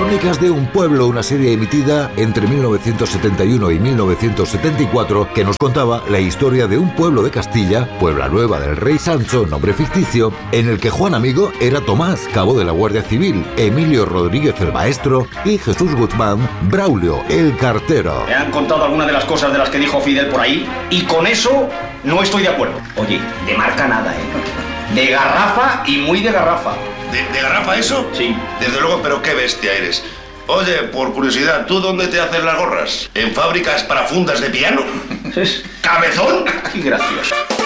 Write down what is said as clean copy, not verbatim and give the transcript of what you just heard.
Crónicas de un pueblo, una serie emitida entre 1971 y 1974 que nos contaba la historia de un pueblo de Castilla, Puebla Nueva del Rey Sancho, nombre ficticio, en el que Juan Amigo era Tomás, cabo de la Guardia Civil, Emilio Rodríguez el maestro y Jesús Guzmán, Braulio el cartero. Me han contado algunas de las cosas de las que dijo Fidel por ahí y con eso no estoy de acuerdo. Oye, de marca nada, De garrafa y muy de garrafa. ¿De garrafa eso? Sí. Desde luego, pero qué bestia eres. Oye, por curiosidad, ¿tú dónde te haces las gorras? ¿En fábricas para fundas de piano? ¿Es ¿Cabezón? Qué gracioso.